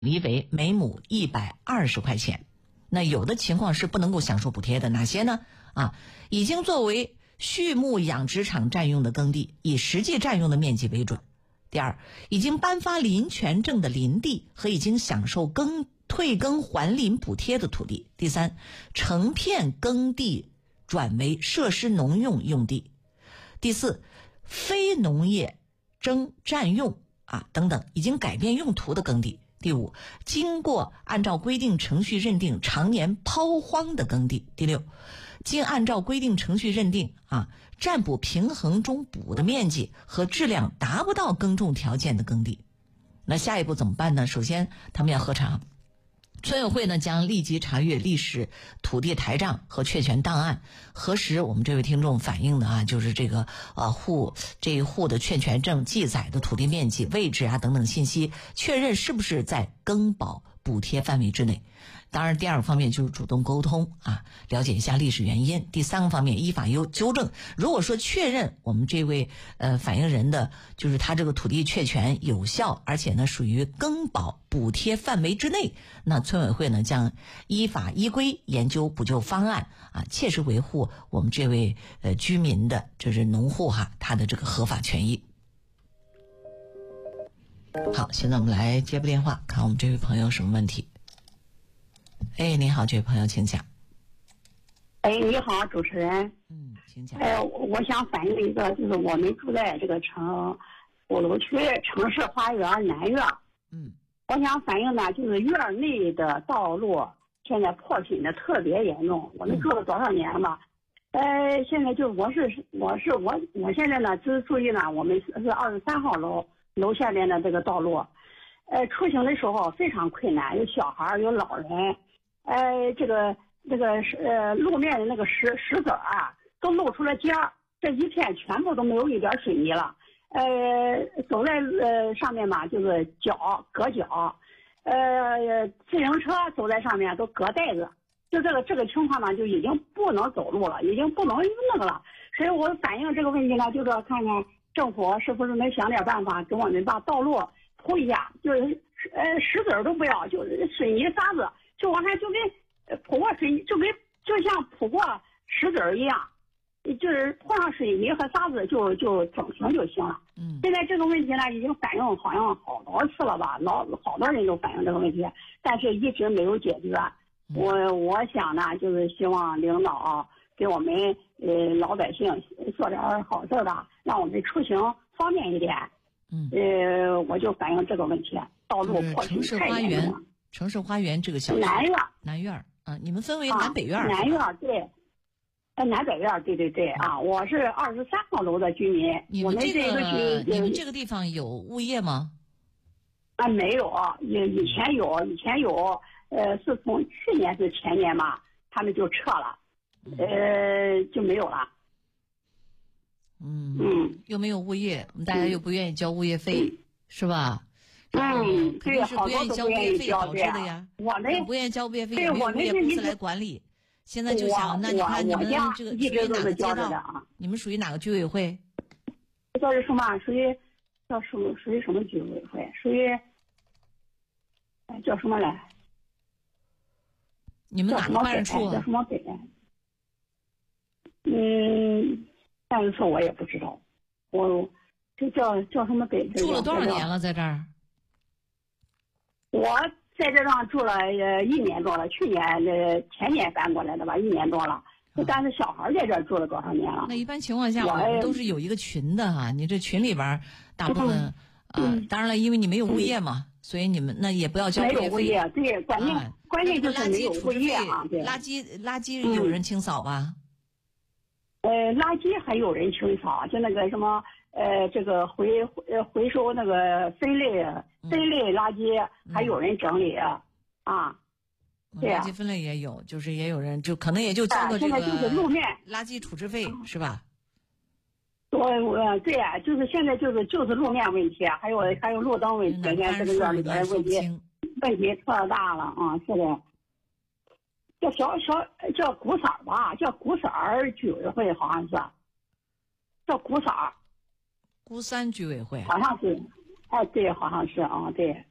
离为每亩120块钱。那有的情况是不能够享受补贴的，哪些呢？已经作为畜牧养殖场占用的耕地，以实际占用的面积为准。第二，已经颁发林权证的林地和已经享受退耕还林补贴的土地。第三，成片耕地转为设施农用用地。第四，非农业占用等等已经改变用途的耕地。第五，经过按照规定程序认定常年抛荒的耕地。第六，经按照规定程序认定占补平衡中补的面积和质量达不到耕种条件的耕地。那下一步怎么办呢？首先他们要核查，村委会呢将立即查阅历史土地台账和确权档案，核实我们这位听众反映的就是这个这一户的确权证记载的土地面积、位置等等信息，确认是不是在耕保补贴范围之内。当然第二个方面就是主动沟通了解一下历史原因。第三个方面依法纠正，如果说确认我们这位反映人的就是他这个土地确权有效，而且呢属于耕保补贴范围之内，那村委会呢将依法依规研究补救方案切实维护我们这位居民的就是农户他的这个合法权益。好，现在我们来接部电话，看我们这位朋友什么问题。你好，这位朋友请讲。 你好，主持人。 请讲。 我想反映一个，就是我们住在这个鼓楼区城市花园南院。我想反映呢，就是院内的道路现在破损的特别严重。我们住了多少年了？现在就是我现在呢，就是注意呢，我们是23号楼下边的这个道路，出行的时候非常困难，有小孩有老人，这个路面的那个石子都露出了尖儿，这一片全部都没有一点水泥了。走在上面嘛，就是隔脚，自行车走在上面都隔带子，就这个情况呢，就已经不能走路了，已经不能那个了。所以我反映这个问题呢，就是要看看政府是不是能想点办法给我们把道路铺一下，就是石子都不要，就是水泥沙子，就往下就跟铺过水泥，就像铺过石子一样，就是铺上水泥和沙子就整平就行了。现在这个问题呢，已经反映好像好多次了吧，好多人都反映这个问题，但是一直没有解决。我想呢，就是希望领导给我们老百姓做点好事吧，让我们出行方便一点。我就反映这个问题，道路破损太严重了。 城市花园这个小区南院你们分为南北院南院对，南北院对我是23号楼的居民。 你们这个地方有物业吗？ 没有，以前有，是从去年是前年吧，他们就撤了，就没有了。 又没有物业，大家又不愿意交物业费，是吧？ 对， 肯定是不愿意交物业费导致的呀。 我们不愿意交物业费，也没有物业公司来管理。现在就想，那你看你们这个属于哪个街道？你们属于哪个居委会？ 这是什么？属于什么居委会？属于叫什么来？ 你们哪个办事处？ 叫什么北？办事处我也不知道，我这叫什么北？ 住了多少年了，在这儿？ 我在这上住了1年多了，去年前年搬过来的吧，1年多了。但是小孩在这儿住了多少年了？ 那一般情况下，我们都是有一个群的你这群里边大部分当然了，因为你没有物业嘛，所以你们那也不要交物业费。 没有物业，对，关键就是没有物业对。 垃圾有人清扫吧？ 垃圾还有人清扫，就那个什么这个回收那个分类垃圾还有人整理对垃圾分类也有，就是也有人就可能也就交个这个就是路面垃圾处置费是吧？ 对呀，就是现在就是路面问题，还有路灯问题，现在这个院里边的问题特大了是的。叫古色儿吧，叫古色儿居委会，好像是叫古色儿， 孤山居委会好像是，对，好像是对。